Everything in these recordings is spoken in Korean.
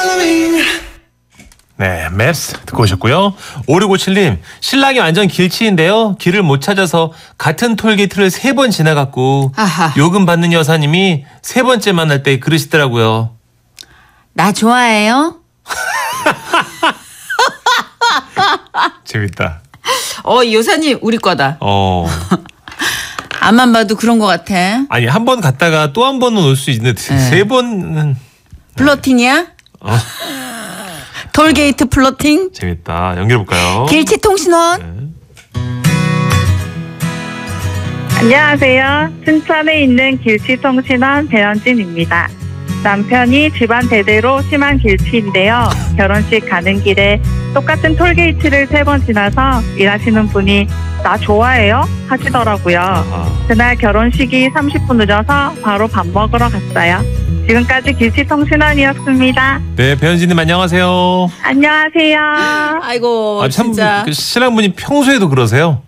네, 맵스 듣고 오셨고요. 5657님, 신랑이 완전 길치인데요. 길을 못 찾아서 같은 톨게이트를 3번 지나갔고 아하. 요금 받는 여사님이 3번째 만날 때 그러시더라고요. 나 좋아해요? 재밌다. 이 여사님 우리 거다. 앞만 봐도 그런 것 같아. 아니, 한 번 갔다가 또 한 번은 올 수 있는데 네. 3번은 플러팅이야? 톨게이트 플러팅? 재밌다. 연결해볼까요? 길치통신원. 안녕하세요. 춘천에 있는 길치통신원 배현진입니다. 남편이 집안 대대로 심한 길치인데요. 결혼식 가는 길에 똑같은 톨게이트를 3번 지나서 일하시는 분이 나 좋아해요? 하시더라고요. 그날 결혼식이 30분 늦어서 바로 밥 먹으러 갔어요. 지금까지 길치통신원이었습니다. 네, 배현진님 안녕하세요. 안녕하세요. 아이고 참, 진짜. 그 신랑분이 평소에도 그러세요?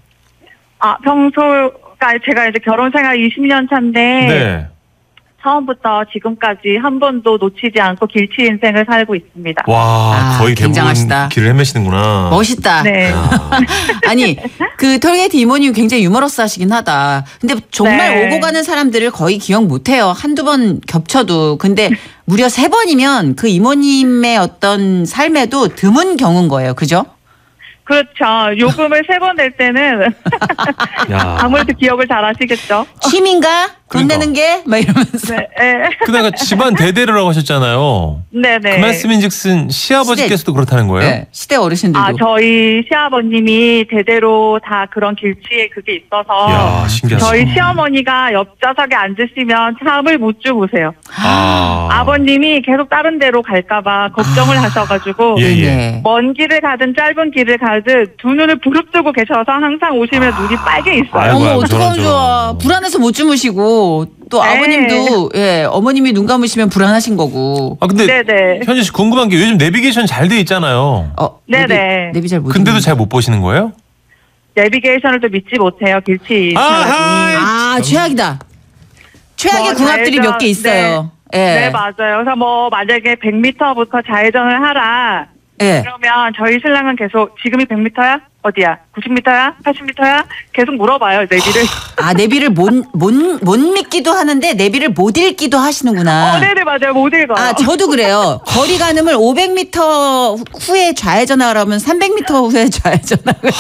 평소가 제가 이제 결혼 생활 20년 차인데 네. 처음부터 지금까지 한 번도 놓치지 않고 길치 인생을 살고 있습니다. 와, 거의 대부분 굉장하시다. 길을 헤매시는구나. 멋있다. 네. 아니 그 톨게이트 이모님 굉장히 유머러스하시긴 하다. 근데 정말 네. 오고 가는 사람들을 거의 기억 못해요. 한두 번 겹쳐도. 근데 무려 3번이면 그 이모님의 어떤 삶에도 드문 경우인 거예요. 그죠? 그렇죠. 요금을 3번 낼 때는 야. 아무래도 기억을 잘 하시겠죠. 취미인가? 돈 그러니까. 내는 게? 막 이러면서. 네. 네. 그다가 집안 대대로라고 하셨잖아요. 네네. 그 말씀인즉슨 시아버지께서도 그렇다는 거예요? 네, 시대 어르신들도. 저희 시아버님이 대대로 다 그런 길치에 그게 있어서 야, 신기하다. 저희 시어머니가 옆좌석에 앉으시면 잠을 못 주무세요. 아. 아버님이 계속 다른 데로 갈까봐 걱정을 하셔가지고 예, 예. 네. 먼 길을 가든 짧은 길을 가든 두 눈을 부릅뜨고 계셔서 항상 오시면 눈이 빨개 있어요. 아이고, 어머, 아이고, 어떡하면 저런, 좋아. 저런. 불안해서 못 주무시고, 또 네. 아버님도, 예, 어머님이 눈 감으시면 불안하신 거고. 아, 근데 네네. 현진 씨 궁금한 게 요즘 내비게이션 잘 돼 있잖아요. 네네. 내비 잘 못. 근데도 잘 못 보시는 거예요? 내비게이션을 또 믿지 못해요, 길치. 아하! 최악이다. 최악의 궁합들이 몇 개 있어요. 예. 네, 맞아요. 그래서 만약에 100m부터 좌회전을 하라. 예. 그러면 저희 신랑은 계속 지금이 100m야? 어디야? 90m야? 80m야? 계속 물어봐요, 내비를. 내비를 못 믿기도 하는데 내비를 못 읽기도 하시는구나. 네네, 맞아요. 못 읽어요. 저도 그래요. 거리 가늠을 500m 후에 좌회전하라면 300m 후에 좌회전하고.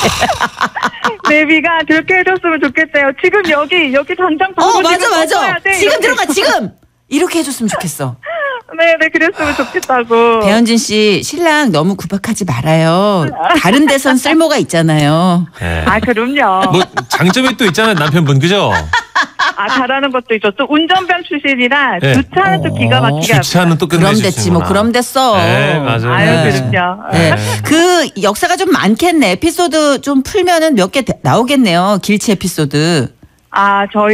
내비가 그렇게 해줬으면 좋겠어요. 지금 여기 당장 보고 맞아. 지금 들어가, 지금! 이렇게 해줬으면 좋겠어. 네네, 그랬으면 좋겠다고. 배현진 씨, 신랑 너무 구박하지 말아요. 다른 데선 쓸모가 있잖아요. 네. 그럼요. 뭐 장점이 또 있잖아요, 남편분. 그죠? 잘하는 것도 있죠. 또 운전병 출신이라 네. 주차는 또 기가 막히게 합니다. 주차는 또 그럼 끝내주시는구나. 됐지, 뭐, 그럼 됐어. 네, 맞아요. 아유, 네. 그럼요. 네. 그 역사가 좀 많겠네. 에피소드 좀 풀면은 몇 개 나오겠네요. 길치 에피소드. 저희